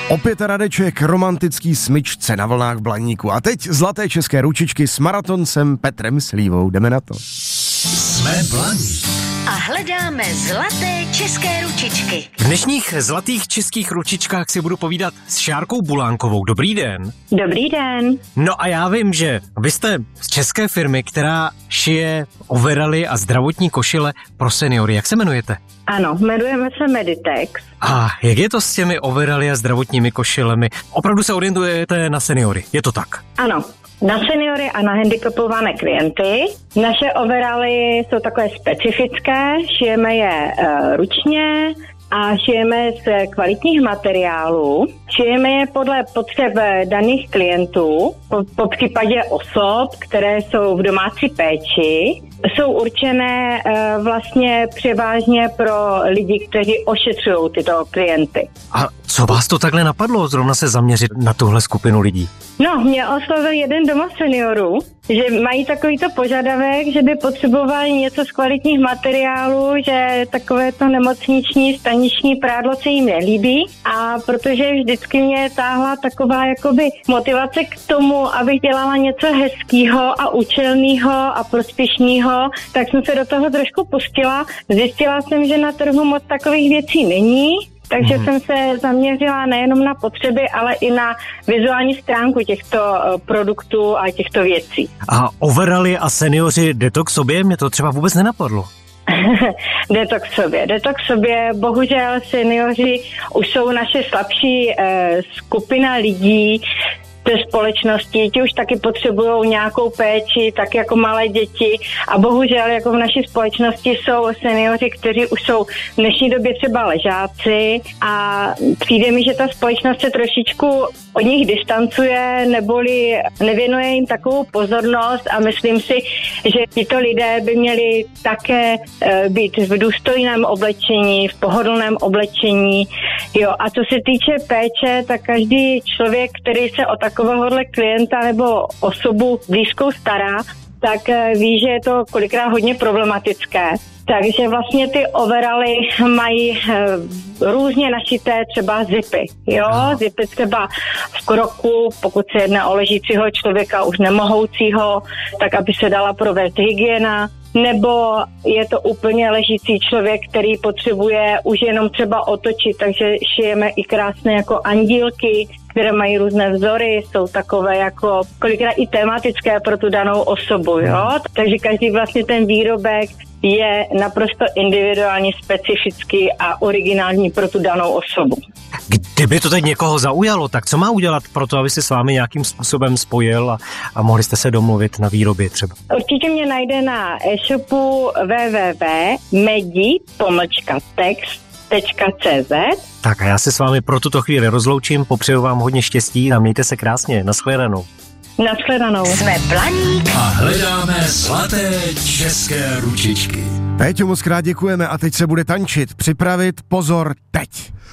Opět Radeček, romantický smyčce na vlnách Blaníku. A teď zlaté české ručičky s maratoncem Petrem Slívou. Jdeme na to. Jsme Blaník. A hledáme zlaté české ručičky. V dnešních zlatých českých ručičkách si budu povídat s Šárkou Bulánkovou. Dobrý den. Dobrý den. No a já vím, že vy jste z české firmy, která šije overaly a zdravotní košile pro seniory. Jak se jmenujete? Ano, jmenujeme se Meditex. A jak je to s těmi overaly a zdravotními košilemi? Opravdu se orientujete na seniory, je to tak? Ano, na seniory a na handicapované klienty. Naše overaly jsou takové specifické, šijeme je ručně a šijeme z kvalitních materiálů. Šijeme je podle potřeb daných klientů, po případě osob, které jsou v domácí péči. Jsou určené vlastně převážně pro lidi, kteří ošetřují tyto klienty. A co vás to takhle napadlo, zrovna se zaměřit na tuhle skupinu lidí? No, mě oslovil jeden domov seniorů, že mají takovýto požadavek, že by potřebovali něco z kvalitních materiálů, že takovéto nemocniční staniční prádlo se jim nelíbí. A protože vždycky mě táhla taková jakoby motivace k tomu, abych dělala něco hezkýho a účelného a prospěšného, tak jsem se do toho trošku pustila. Zjistila jsem, že na trhu moc takových věcí není. Takže jsem se zaměřila nejenom na potřeby, ale i na vizuální stránku těchto produktů a těchto věcí. A overaly a seniori jde to k sobě? Mě to třeba vůbec nenapadlo. Jde to k sobě. Bohužel seniori už jsou naše slabší skupina lidí té společnosti, ti už taky potřebují nějakou péči, tak jako malé děti a bohužel jako v naší společnosti jsou seniori, kteří už jsou v dnešní době třeba ležáci a přijde mi, že ta společnost se trošičku od nich distancuje neboli nevěnuje jim takovou pozornost a myslím si, že tyto lidé by měli také být v důstojném oblečení, v pohodlném oblečení. Jo, a co se týče péče, tak každý člověk, který se o takovéhohle klienta nebo osobu blízkou stará, tak ví, že je to kolikrát hodně problematické. Takže vlastně ty overaly mají různě našité třeba zipy. Jo, zipy třeba v kroku, pokud se jedná o ležícího člověka už nemohoucího, tak aby se dala provést hygiena. Nebo je to úplně ležící člověk, který potřebuje už jenom třeba otočit, takže šijeme i krásné jako andílky, které mají různé vzory, jsou takové jako kolikrát i tematické pro tu danou osobu, jo? Takže každý vlastně ten výrobek je naprosto individuálně specifický a originální pro tu danou osobu. Kdyby to teď někoho zaujalo, tak co má udělat pro to, aby se s vámi nějakým způsobem spojil a mohli jste se domluvit na výrobě třeba? Určitě mě najde na e-shopu www.medi-text.cz. Tak a já se s vámi pro tuto chvíli rozloučím, popřeju vám hodně štěstí a mějte se krásně. Nashledanou. Nashledanou. Jsme Blaník. A hledáme zlaté české ručičky. Péťo, moc krát děkujeme a teď se bude tančit. Připravit, pozor, teď.